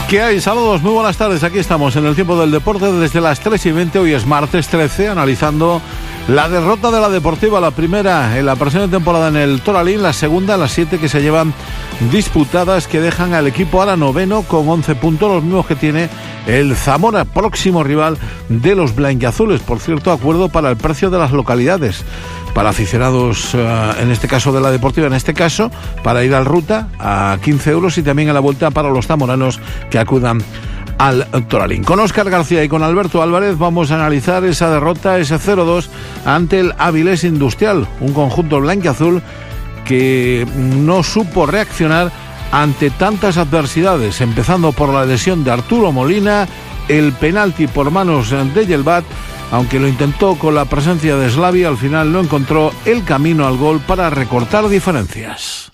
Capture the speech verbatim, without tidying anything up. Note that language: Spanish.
¿Qué hay? Saludos, muy buenas tardes. Aquí estamos en el tiempo del deporte desde las tres y veinte. Hoy es martes trece, analizando la derrota de la Deportiva, la primera en la presente temporada en el Toralín, la segunda, las siete que se llevan disputadas, que dejan al equipo ahora noveno con once puntos, los mismos que tiene el Zamora, próximo rival de los blanquiazules. Por cierto, acuerdo para el precio de las localidades para aficionados, uh, en este caso de la Deportiva, en este caso para ir al Ruta a quince euros, y también a la vuelta para los zamoranos que acudan al Toralín. Con Óscar García y con Alberto Álvarez vamos a analizar esa derrota, ese cero dos ante el Avilés Industrial, un conjunto blanquiazul que no supo reaccionar ante tantas adversidades, empezando por la lesión de Arturo Molina, el penalti por manos de Yelvat. Aunque lo intentó con la presencia de Slavi, al final no encontró el camino al gol para recortar diferencias.